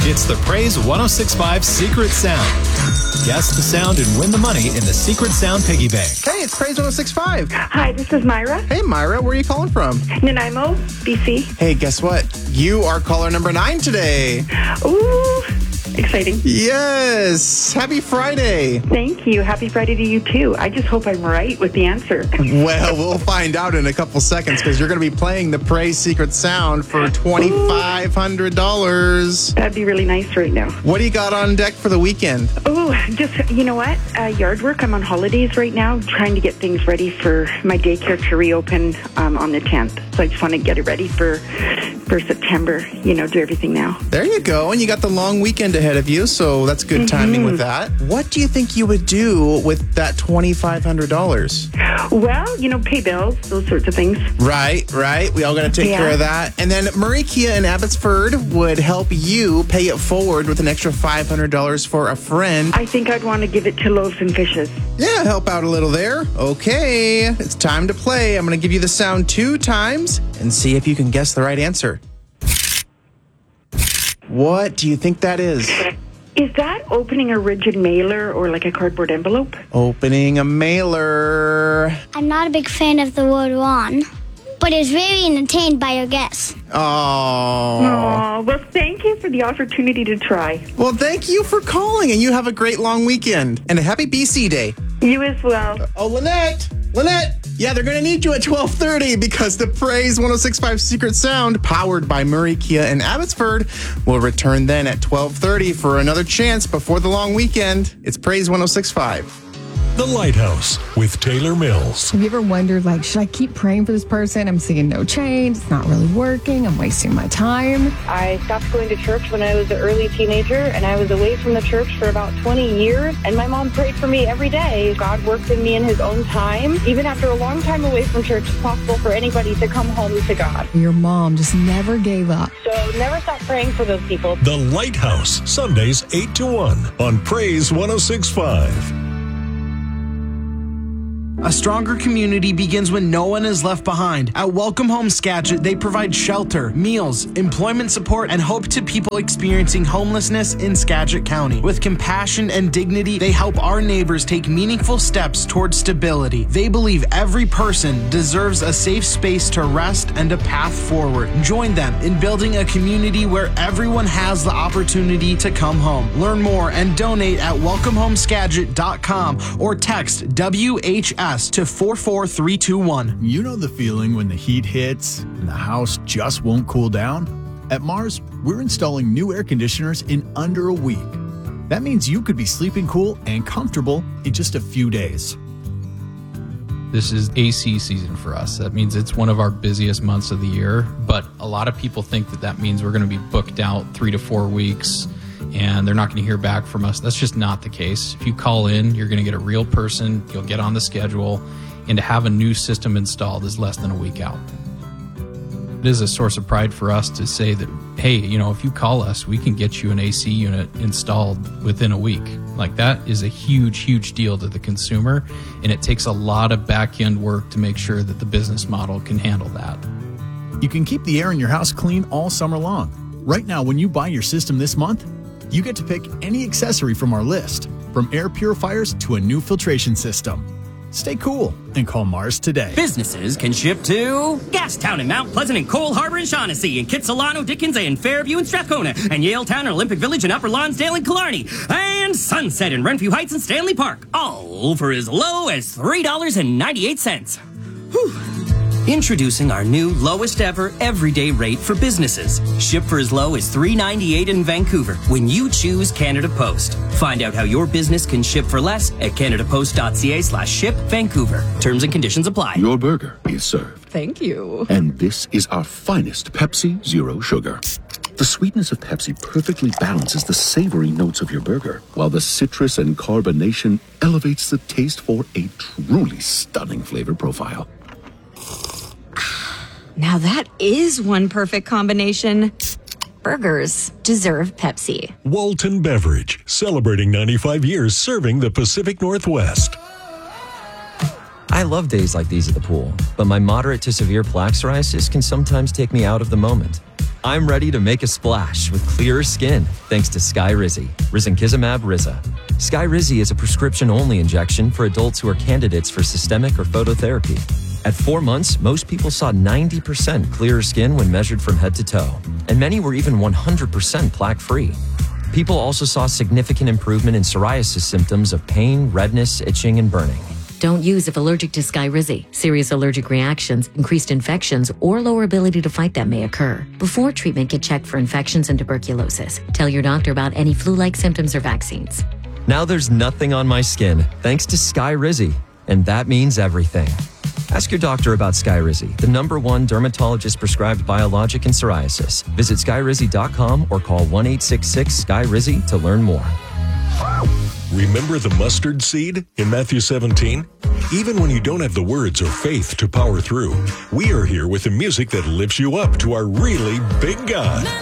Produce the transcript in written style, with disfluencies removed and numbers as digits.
It's the Praise 106.5 Secret Sound. Guess the sound and win the money in the Secret Sound Piggy Bank. Hey, it's Praise 106.5. Hi, this is Myra. Hey, Myra, where are you calling from? Nanaimo, BC. Hey, guess what? You are caller number 9 today. Ooh, exciting. Yes. Happy Friday. Thank you. Happy Friday to you, too. I just hope I'm right with the answer. Well, we'll find out in a couple seconds because you're going to be playing the Praise Secret Sound for $2,500. That'd be really nice right now. What do you got on deck for the weekend? Oh, just, you know what? Yard work. I'm on holidays right now, trying to get things ready for my daycare to reopen on the 10th. So I just want to get it ready for September, do everything now. There you go. And you got the long weekend ahead of you, so that's good timing with that. What do you think you would do with that $2,500? Well, pay bills, those sorts of things. Right. We all got to take care of that. And then Murray Kia in Abbotsford would help you pay it forward with an extra $500 for a friend. I think I'd want to give it to Loaves and Fishes. Yeah, help out a little there. Okay, it's time to play. I'm going to give you the sound 2 times and see if you can guess the right answer. What do you think that is? Is that opening a rigid mailer or like a cardboard envelope? Opening a mailer. I'm not a big fan of the word "on," but is very entertained by your guess. Oh, well, thank you for the opportunity to try. Well, thank you for calling, and you have a great long weekend. And a happy BC Day. You as well. Oh, Lynette! Yeah, they're going to need you at 12:30 because the Praise 106.5 Secret Sound, powered by Murray Kia in Abbotsford, will return then at 12:30 for another chance before the long weekend. It's Praise 106.5. The Lighthouse with Taylor Mills. Have you ever wondered, should I keep praying for this person? I'm seeing no change. It's not really working. I'm wasting my time. I stopped going to church when I was an early teenager, and I was away from the church for about 20 years. And my mom prayed for me every day. God worked in me in his own time. Even after a long time away from church, it's possible for anybody to come home to God. Your mom just never gave up. So never stop praying for those people. The Lighthouse, Sundays 8 to 1 on Praise 106.5. A stronger community begins when no one is left behind. At Welcome Home Skagit, they provide shelter, meals, employment support, and hope to people experiencing homelessness in Skagit County. With compassion and dignity, they help our neighbors take meaningful steps towards stability. They believe every person deserves a safe space to rest and a path forward. Join them in building a community where everyone has the opportunity to come home. Learn more and donate at welcomehomeskagit.com or text WHS to 44321. You know the feeling when the heat hits and the house just won't cool down? At Mars, we're installing new air conditioners in under a week. That means you could be sleeping cool and comfortable in just a few days. This is AC season for us. That means it's one of our busiest months of the year, but a lot of people think that means we're going to be booked out 3 to 4 weeks and they're not going to hear back from us. That's just not the case. If you call in, you're going to get a real person, you'll get on the schedule, and to have a new system installed is less than a week out. It is a source of pride for us to say that, hey, if you call us, we can get you an AC unit installed within a week. That is a huge, huge deal to the consumer, and it takes a lot of back-end work to make sure that the business model can handle that. You can keep the air in your house clean all summer long. Right now, when you buy your system this month, you get to pick any accessory from our list, from air purifiers to a new filtration system. Stay cool and call Mars today. Businesses can ship to Gastown and Mount Pleasant and Cole Harbor and Shaughnessy and Kitsilano, Dickens and Fairview and Strathcona and Yaletown and Olympic Village and Upper Lonsdale and Killarney and Sunset and Renfrew Heights and Stanley Park, all for as low as $3.98. Whew. Introducing our new lowest ever everyday rate for businesses. Ship for as low as $3.98 in Vancouver when you choose Canada Post. Find out how your business can ship for less at canadapost.ca/ship Vancouver. Terms and conditions apply. Your burger is served. Thank you. And this is our finest Pepsi Zero Sugar. The sweetness of Pepsi perfectly balances the savory notes of your burger, while the citrus and carbonation elevates the taste for a truly stunning flavor profile. Now that is one perfect combination. Burgers deserve Pepsi. Walton Beverage, celebrating 95 years serving the Pacific Northwest. I love days like these at the pool, but my moderate to severe plaque psoriasis can sometimes take me out of the moment. I'm ready to make a splash with clearer skin thanks to Skyrizi, Risankizumab Riza. Skyrizi is a prescription-only injection for adults who are candidates for systemic or phototherapy. At 4 months, most people saw 90% clearer skin when measured from head to toe, and many were even 100% plaque-free. People also saw significant improvement in psoriasis symptoms of pain, redness, itching, and burning. Don't use if allergic to Skyrizi. Serious allergic reactions, increased infections, or lower ability to fight them may occur. Before treatment, get checked for infections and tuberculosis. Tell your doctor about any flu-like symptoms or vaccines. Now there's nothing on my skin thanks to Skyrizi, and that means everything. Ask your doctor about Skyrizi, the #1 dermatologist-prescribed biologic in psoriasis. Visit Skyrizi.com or call 1-866-SKYRIZI to learn more. Remember the mustard seed in Matthew 17? Even when you don't have the words or faith to power through, we are here with the music that lifts you up to our really big God.